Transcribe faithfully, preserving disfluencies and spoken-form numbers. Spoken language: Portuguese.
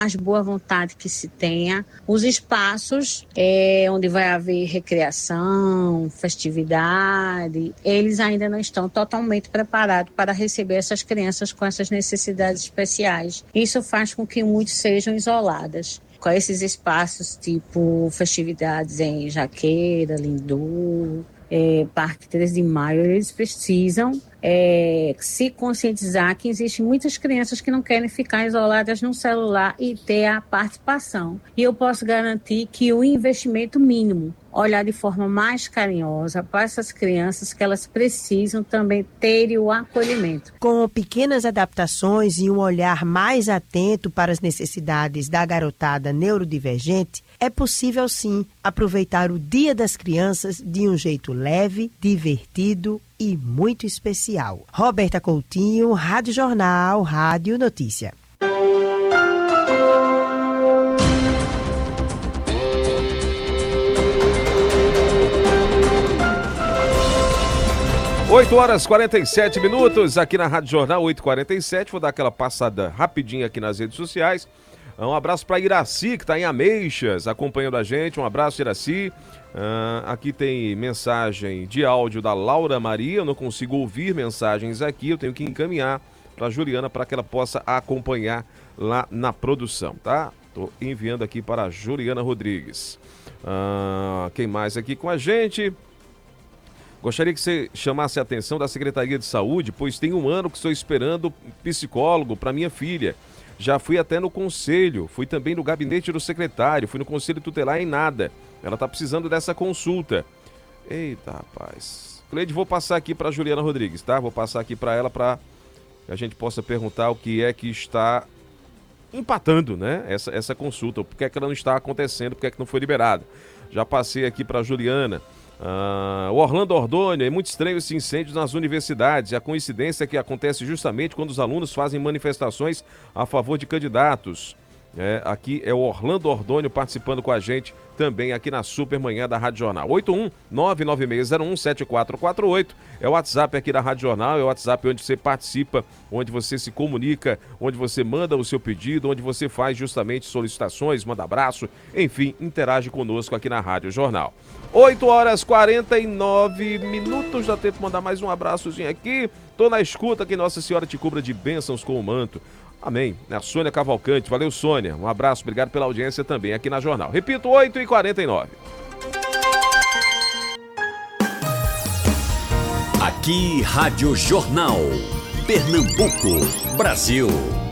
mais boa vontade que se tenha, os espaços é, onde vai haver recreação, festividade, eles ainda não estão totalmente preparados para receber essas crianças com essas necessidades especiais. Isso faz com que muitas sejam isoladas. Com esses espaços tipo festividades em Jaqueira, Lindu, é, Parque treze de Maio, eles precisam é, se conscientizar que existem muitas crianças que não querem ficar isoladas no celular e ter a participação. E eu posso garantir que o investimento mínimo, olhar de forma mais carinhosa para essas crianças que elas precisam também ter o acolhimento. Com pequenas adaptações e um olhar mais atento para as necessidades da garotada neurodivergente, é possível sim aproveitar o Dia das Crianças de um jeito leve, divertido e muito especial. Roberta Coutinho, Rádio Jornal, Rádio Notícia. oito horas e quarenta e sete minutos aqui na Rádio Jornal, oito e quarenta e sete. Vou dar aquela passada rapidinha aqui nas redes sociais. Um abraço para Iraci, que está em Ameixas, acompanhando a gente. Um abraço, Iraci. Uh, aqui tem mensagem de áudio da Laura Maria. Eu não consigo ouvir mensagens aqui, eu tenho que encaminhar para a Juliana para que ela possa acompanhar lá na produção, tá? Estou enviando aqui para a Juliana Rodrigues. Uh, quem mais aqui com a gente? Gostaria que você chamasse a atenção da Secretaria de Saúde, pois tem um ano que estou esperando psicólogo para minha filha. Já fui até no conselho, fui também no gabinete do secretário, fui no conselho tutelar em nada. Ela está precisando dessa consulta. Eita, rapaz. Cleide, vou passar aqui para a Juliana Rodrigues, tá? Vou passar aqui para ela para que a gente possa perguntar o que é que está empatando, né? Essa, essa consulta, por que é que ela não está acontecendo, por que é que não foi liberada. Já passei aqui para a Juliana. Ah, o Orlando Ordônio, é muito estranho esse incêndio nas universidades. A coincidência é que acontece justamente quando os alunos fazem manifestações a favor de candidatos. É, aqui é o Orlando Ordônio participando com a gente também aqui na Supermanhã da Rádio Jornal. oito um nove nove seis zero um sete quatro quatro oito é o WhatsApp aqui da Rádio Jornal, é o WhatsApp onde você participa, onde você se comunica, onde você manda o seu pedido, onde você faz justamente solicitações, manda abraço, enfim, interage conosco aqui na Rádio Jornal. oito horas e quarenta e nove minutos, dá tempo de mandar mais um abraçozinho aqui. Tô na escuta, que Nossa Senhora te cubra de bênçãos com o manto. Amém. A Sônia Cavalcante. Valeu, Sônia. Um abraço, obrigado pela audiência também aqui na Jornal. Repito, oito e quarenta e nove. Aqui, Rádio Jornal. Pernambuco, Brasil.